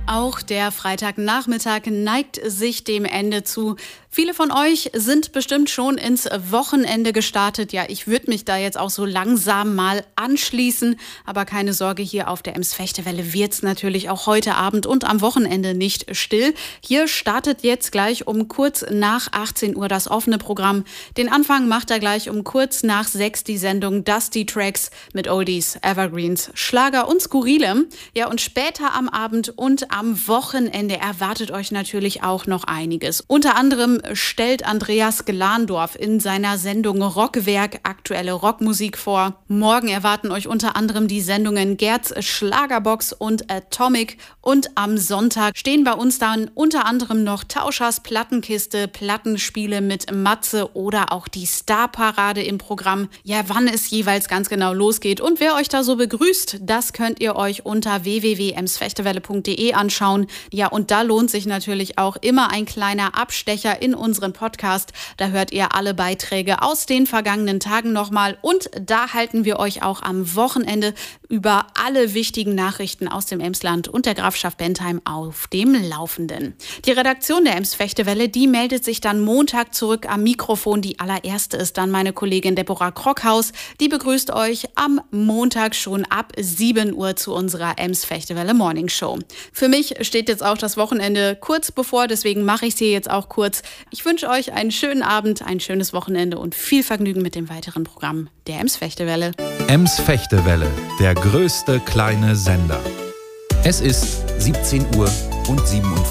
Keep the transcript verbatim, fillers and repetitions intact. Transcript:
Auch der Freitagnachmittag neigt sich dem Ende zu. Viele von euch sind bestimmt schon ins Wochenende gestartet. Ja, ich würde mich da jetzt auch so langsam mal anschließen. Aber keine Sorge, hier auf der Ems-Fechtewelle wird's natürlich auch heute Abend und am Wochenende nicht still. Hier startet jetzt gleich um kurz nach achtzehn Uhr das offene Programm. Den Anfang macht er gleich um kurz nach sechs die Sendung Dusty Tracks mit Oldies, Evergreens, Schlager und Skurrilem. Ja, und später am Abend und am Wochenende erwartet euch natürlich auch noch einiges. Unter anderem stellt Andreas Glandorf in seiner Sendung Rockwerk aktuelle Rockmusik vor. Morgen erwarten euch unter anderem die Sendungen Gerds Schlagerbox und Atomic. Und am Sonntag stehen bei uns dann unter anderem noch Tauschers Plattenkiste, Plattenspiele mit Matze oder auch die Starparade im Programm. Ja, wann es jeweils ganz genau losgeht und wer euch da so begrüßt, das könnt ihr euch unter w w w punkt ems fechtewelle punkt de anschauen. Ja, und da lohnt sich natürlich auch immer ein kleiner Abstecher in unseren Podcast. Da hört ihr alle Beiträge aus den vergangenen Tagen nochmal und da halten wir euch auch am Wochenende über alle wichtigen Nachrichten aus dem Emsland und der Grafschaft Bentheim auf dem Laufenden. Die Redaktion der Ems-Fechtewelle, die meldet sich dann Montag zurück am Mikrofon. Die allererste ist dann meine Kollegin Deborah Krockhaus. Die begrüßt euch am Montag schon ab sieben Uhr zu unserer Ems-Fechtewelle Morning Show. Für mich steht jetzt auch das Wochenende kurz bevor, deswegen mache ich es hier jetzt auch kurz. Ich wünsche euch einen schönen Abend, ein schönes Wochenende und viel Vergnügen mit dem weiteren Programm der Ems-Fechtewelle. Ems-Fechtewelle, der größte kleine Sender. Es ist siebzehn Uhr und siebenundvierzig